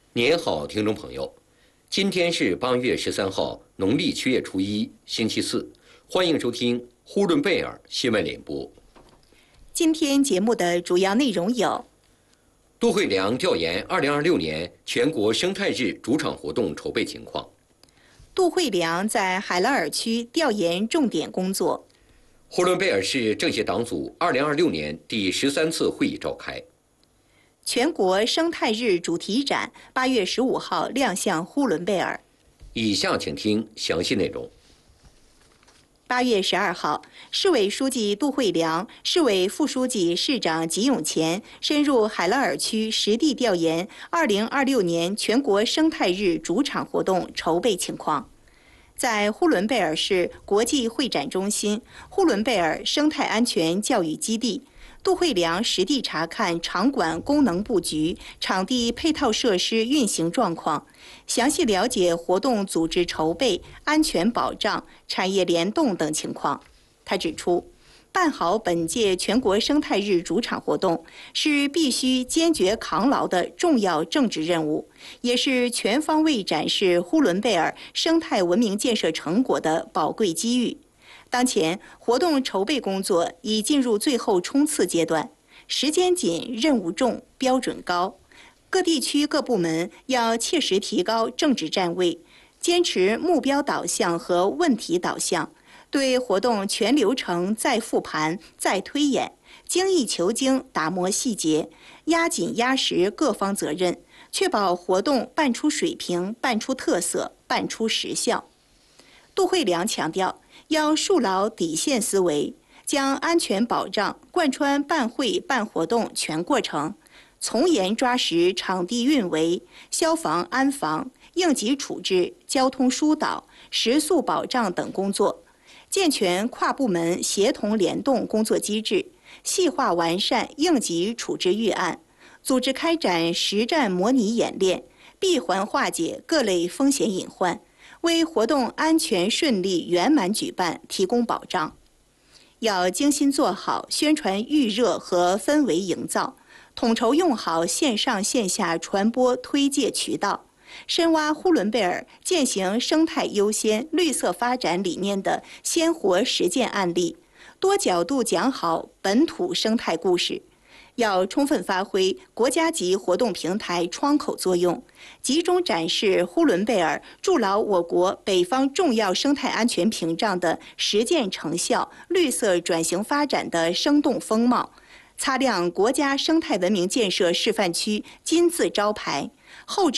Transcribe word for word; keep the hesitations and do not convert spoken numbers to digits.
您好，听众朋友，今天是八月十三号，农历七月初一，星期四，欢迎收听呼伦贝尔新闻联播。 今天节目的主要内容有： 杜慧良调研二零二六年全国生态日主场活动筹备情况； 杜慧良在海拉尔区调研重点工作； 呼伦贝尔市政协党组二零二六年第十三次会议召开； 全国生态日主题展八月十五号亮相呼伦贝尔。 以下请听详细内容。 八月十二号，市委书记杜慧良、市委副书记、市长吉永前深入海拉尔区实地调研二零二六年全国生态日主场活动筹备情况。在呼伦贝尔市国际会展中心、呼伦贝尔生态安全教育基地，杜慧良实地查看场馆功能布局、场地配套设施运行状况，详细了解活动组织筹备、安全保障、产业联动等情况。他指出，办好本届全国生态日主场活动是必须坚决抗牢的重要政治任务，也是全方位展示呼伦贝尔生态文明建设成果的宝贵机遇。当前活动筹备工作已进入最后冲刺阶段，时间紧、任务重、标准高。各地区各部门要切实提高政治站位，坚持目标导向和问题导向，对活动全流程再复盘、再推演，精益求精打磨细节，压紧压实各方责任，确保活动办出水平、办出特色、办出实效。杜慧良强调，要树牢底线思维，将安全保障贯穿办会办活动全过程，从严抓实场地运维、消防安防、应急处置、交通疏导、食宿保障等工作，健全跨部门协同联动工作机制，细化完善应急处置预案，组织开展实战模拟演练，闭环化解各类风险隐患，为活动安全顺利圆满举办提供保障。要精心做好宣传预热和氛围营造，统筹用好线上线下传播推介渠道，深挖呼伦贝尔践行生态优先、绿色发展理念的鲜活实践案例，多角度讲好本土生态故事。要充分发挥国家级活动平台窗口作用，集中展示呼伦贝尔筑牢我国北方重要生态安全屏障的实践成效、绿色转型发展的生动风貌，擦亮国家生态文明建设示范区金字招牌，厚植